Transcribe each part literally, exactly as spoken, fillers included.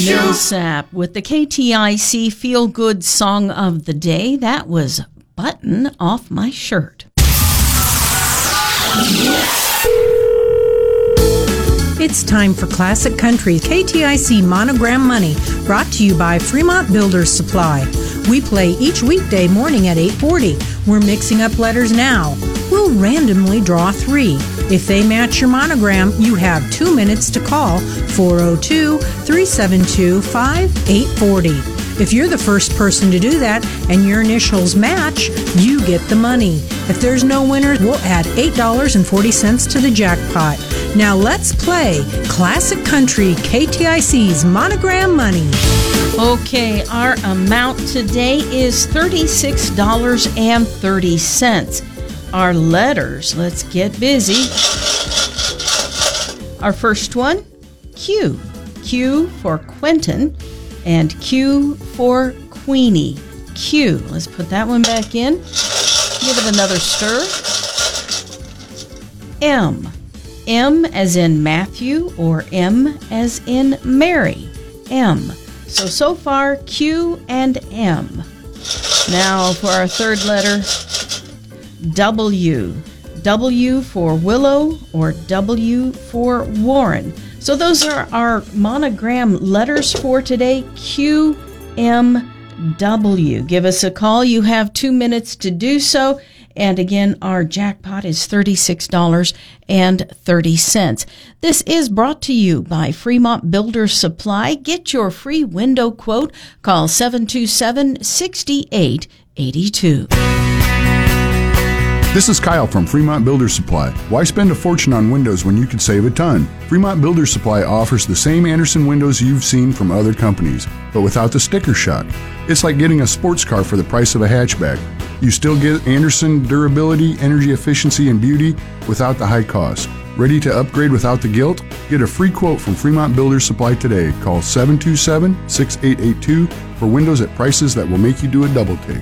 Millsap with the K T I C Feel Good Song of the Day. That was Button Off My Shirt. It's time for Classic Country K T I C Monogram Money, brought to you by Fremont Builders Supply. We play each weekday morning at eight forty. We're mixing up letters now. We'll randomly draw three. If they match your monogram, you have two minutes to call four oh two, three seven two, five eight four oh. If you're the first person to do that and your initials match, you get the money. If there's no winner, we'll add eight dollars and forty cents to the jackpot. Now let's play Classic Country K T I C's Monogram Money. Okay, our amount today is thirty-six dollars and thirty cents. Our letters, let's get busy. Our first one, Q. Q for Quentin and Q for Queenie. Q. Let's put that one back in. Give it another stir. M. M as in Matthew or M as in Mary. M. So, so far, Q and M. Now for our third letter, W. W for Willow or W for Warren. So those are our monogram letters for today, Q, M, W. Give us a call. You have two minutes to do so. And again, our jackpot is thirty-six dollars and thirty cents. This is brought to you by Fremont Builders Supply. Get your free window quote. Call seven two seven, six eight eight two. This is Kyle from Fremont Builders Supply. Why spend a fortune on windows when you could save a ton? Fremont Builders Supply offers the same Andersen windows you've seen from other companies, but without the sticker shock. It's like getting a sports car for the price of a hatchback. You still get Andersen durability, energy efficiency, and beauty without the high cost. Ready to upgrade without the guilt? Get a free quote from Fremont Builders Supply today. Call seven two seven, six eight eight two for windows at prices that will make you do a double take.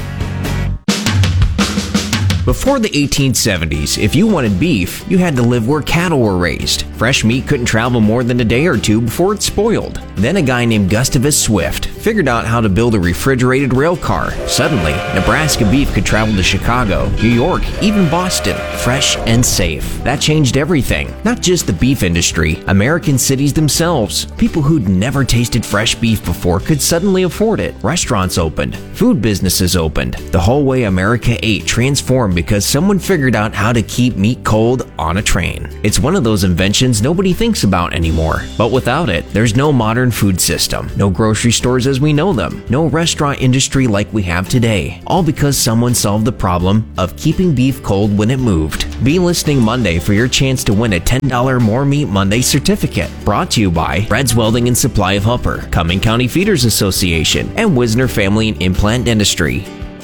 Before the eighteen seventies, if you wanted beef, you had to live where cattle were raised. Fresh meat couldn't travel more than a day or two before it spoiled. Then a guy named Gustavus Swift figured out how to build a refrigerated rail car. Suddenly, Nebraska beef could travel to Chicago, New York, even Boston, fresh and safe. That changed everything. Not just the beef industry, American cities themselves. People who'd never tasted fresh beef before could suddenly afford it. Restaurants opened. Food businesses opened. The whole way America ate transformed because someone figured out how to keep meat cold on a train. It's one of those inventions nobody thinks about anymore. But without it, there's no modern food system, no grocery stores as we know them, no restaurant industry like we have today. All because someone solved the problem of keeping beef cold when it moved. Be listening Monday for your chance to win a ten dollars More Meat Monday certificate. Brought to you by Red's Welding and Supply of Upper, Cumming County Feeders Association, and Wisner Family and Implant Dentistry.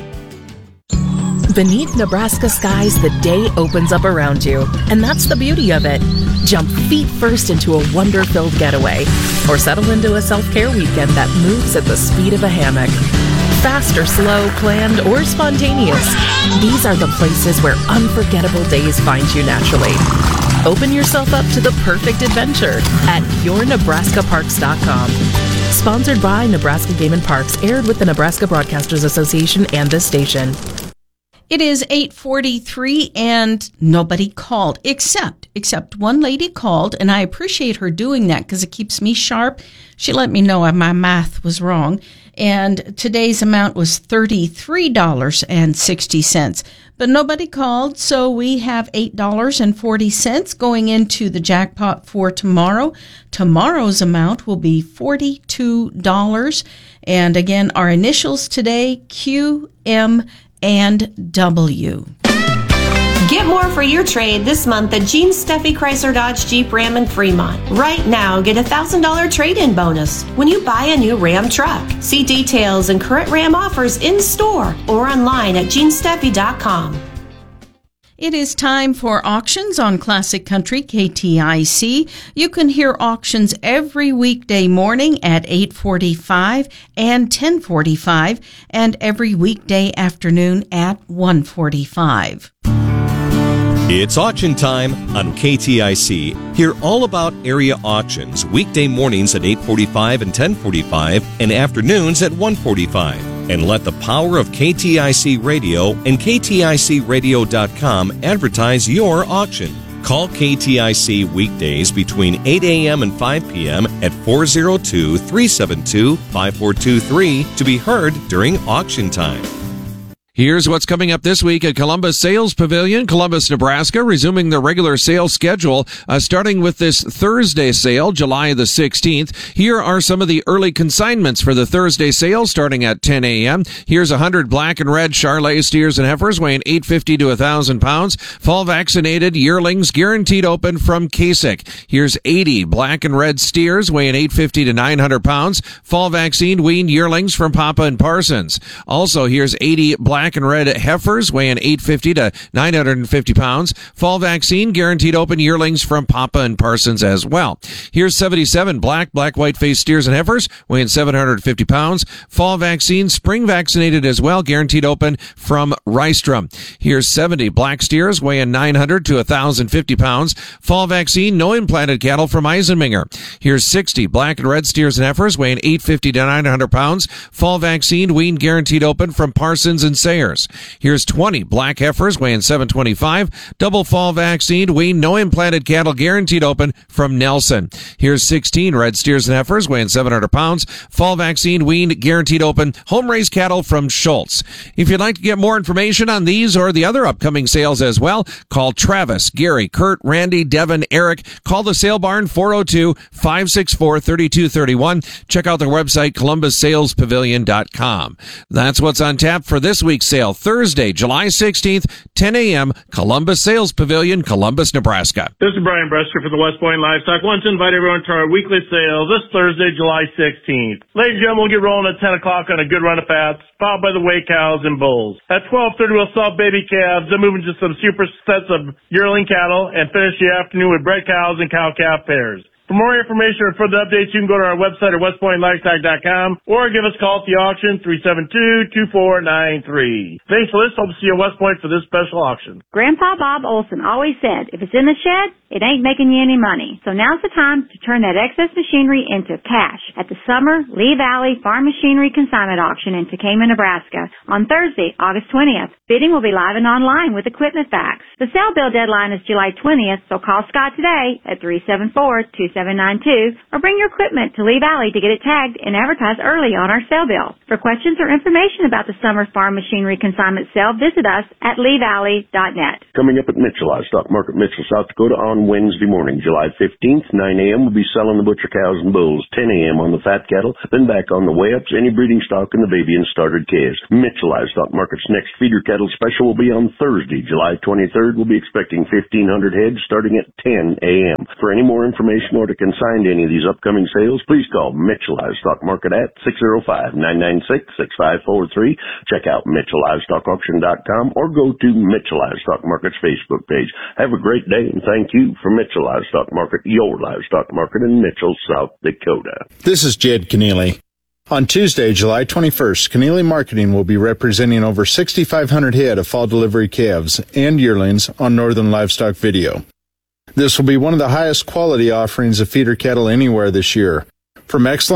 Beneath Nebraska skies, the day opens up around you, and that's the beauty of it. Jump feet first into a wonder-filled getaway, or settle into a self-care weekend that moves at the speed of a hammock. Fast or slow, planned or spontaneous, these are the places where unforgettable days find you naturally. Open yourself up to the perfect adventure at your nebraska parks dot com. Sponsored by Nebraska Game and Parks, aired with the Nebraska Broadcasters Association and this station. It is eight forty-three and nobody called, except, except one lady called, and I appreciate her doing that because it keeps me sharp. She let me know my math was wrong, and today's amount was thirty-three dollars and sixty cents. But nobody called, so we have eight dollars and forty cents going into the jackpot for tomorrow. Tomorrow's amount will be forty-two dollars. And again, our initials today, Q, M, and W. Get more for your trade this month at Gene Steffi Chrysler Dodge Jeep Ram in Fremont. Right now, get a one thousand dollars trade-in bonus when you buy a new Ram truck. See details and current Ram offers in store or online at gene steffi dot com. It is time for auctions on Classic Country K T I C. You can hear auctions every weekday morning at eight forty-five and ten forty-five, and every weekday afternoon at one forty-five. It's auction time on K T I C. Hear all about area auctions weekday mornings at eight forty-five and ten forty-five and afternoons at one forty-five. And let the power of K T I C Radio and K T I C radio dot com advertise your auction. Call K T I C weekdays between eight a.m. and five p.m. at four oh two, three seven two, five four two three to be heard during auction time. Here's what's coming up this week at Columbus Sales Pavilion, Columbus, Nebraska, resuming the regular sales schedule, uh, starting with this Thursday sale, July the sixteenth. Here are some of the early consignments for the Thursday sale, starting at ten a.m. Here's one hundred black and red Charolais steers and heifers weighing eight fifty to one thousand pounds. Fall vaccinated yearlings guaranteed open from Kasich. Here's eighty black and red steers weighing eight fifty to nine hundred pounds. Fall vaccine weaned yearlings from Papa and Parsons. Also, here's eighty black and red heifers weighing eight fifty to nine hundred fifty pounds. Fall vaccine guaranteed open yearlings from Papa and Parsons as well. Here's seventy-seven black, black, white faced steers and heifers weighing seven hundred fifty pounds. Fall vaccine spring vaccinated as well, guaranteed open from Rystrom. Here's seventy black steers weighing nine hundred to one thousand fifty pounds. Fall vaccine no implanted cattle from Eisenminger. Here's sixty black and red steers and heifers weighing eight fifty to nine hundred pounds. Fall vaccine weaned guaranteed open from Parsons and Sayers. Here's twenty black heifers weighing seven twenty-five. Double fall vaccine weaned no implanted cattle guaranteed open from Nelson. Here's sixteen red steers and heifers weighing seven hundred pounds. Fall vaccine weaned guaranteed open home raised cattle from Schultz. If you'd like to get more information on these or the other upcoming sales as well, call Travis, Gary, Kurt, Randy, Devin, Eric. Call the sale barn four oh two, five six four, three two three one. Check out their website columbus sales pavilion dot com. That's what's on tap for this week's sale, Thursday, July sixteenth, ten a.m., Columbus Sales Pavilion, Columbus, Nebraska. This is Brian Bresker for the West Point Livestock. I want to invite everyone to our weekly sale this Thursday, July sixteenth. Ladies and gentlemen, we'll get rolling at ten o'clock on a good run of fats, followed by the weigh cows and bulls. At twelve thirty, we'll sell baby calves, then move into some super sets of yearling cattle, and finish the afternoon with bred cows and cow-calf pairs. For more information or further updates, you can go to our website at west point livestock dot com or give us a call at the auction, three seven two, two four nine three. Thanks for this. Hope to see you at West Point for this special auction. Grandpa Bob Olson always said, if it's in the shed, it ain't making you any money. So now's the time to turn that excess machinery into cash at the Summer Lee Valley Farm Machinery Consignment Auction in Tekamah, Nebraska on Thursday, August twentieth. Bidding will be live and online with Equipment Facts. The sale bill deadline is July twentieth, so call Scott today at three seven four, two seven nine two or bring your equipment to Lee Valley to get it tagged and advertised early on our sale bill. For questions or information about the Summer Farm Machinery Consignment Sale, visit us at lee valley dot net. Coming up at Mitchell Livestock Market, Mitchell, South Dakota on Wednesday morning, July fifteenth, nine a.m. we'll be selling the butcher cows and bulls, ten a.m. on the fat cattle, then back on the weigh-ups, any breeding stock, and the baby and started calves. Mitchell Livestock Market's next feeder cattle special will be on Thursday, July twenty-third. We'll be expecting fifteen hundred heads starting at ten a.m. For any more information or to consign to any of these upcoming sales, please call Mitchell Livestock Market at six oh five, nine nine six, six five four three. Check out mitchell livestock auction dot com or go to Mitchell Livestock Market's Facebook page. Have a great day and thank you for Mitchell Livestock Market, your livestock market in Mitchell, South Dakota. This is Jed Keneally. On Tuesday, July twenty-first, Keneally Marketing will be representing over sixty-five hundred head of fall delivery calves and yearlings on Northern Livestock Video. This will be one of the highest quality offerings of feeder cattle anywhere this year. From excellent